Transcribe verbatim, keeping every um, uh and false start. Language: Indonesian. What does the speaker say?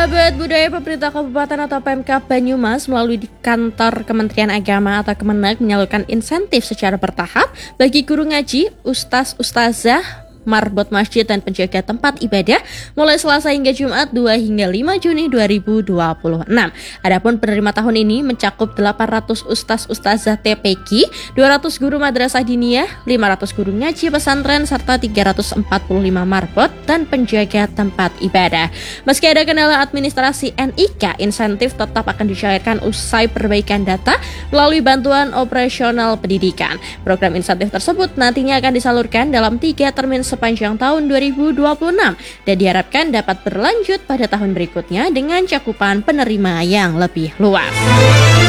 Sahabat Budaya Pemerintah Kabupaten atau P M K Banyumas melalui di kantor Kementerian Agama atau Kemenak menyalurkan insentif secara bertahap bagi guru ngaji, ustaz, ustazah, marbot masjid dan penjaga tempat ibadah mulai Selasa hingga Jumat dua hingga lima Juni dua ribu dua puluh enam. Adapun penerima tahun ini mencakup delapan ratus ustaz ustazah T P Q, dua ratus guru madrasah diniyah, lima ratus guru ngaji pesantren serta tiga ratus empat puluh lima marbot dan penjaga tempat ibadah. Meski ada kendala administrasi N I K, insentif tetap akan dicairkan usai perbaikan data melalui bantuan operasional pendidikan. Program insentif tersebut nantinya akan disalurkan dalam tiga termin sepanjang tahun dua ribu dua puluh enam dan diharapkan dapat berlanjut pada tahun berikutnya dengan cakupan penerima yang lebih luas.